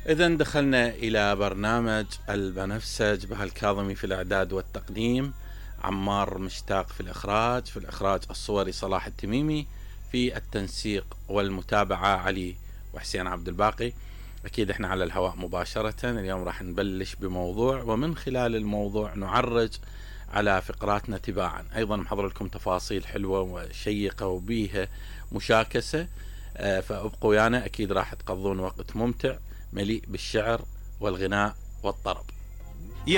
إذا دخلنا إلى برنامج البنفسج بها الكاظمي في الإعداد والتقديم، عمار مشتاق في الإخراج الصوري صلاح التميمي، في التنسيق والمتابعة علي وحسين عبد الباقي. أكيد إحنا على الهواء مباشرة. اليوم راح نبلش بموضوع، ومن خلال الموضوع نعرج على فقراتنا تباعا. أيضا محضر لكم تفاصيل حلوة وشيقة وبيها مشاكسة، فأبقوا ويانا. أكيد راح تقضون وقت ممتع مليء بالشعر والغناء والطرب.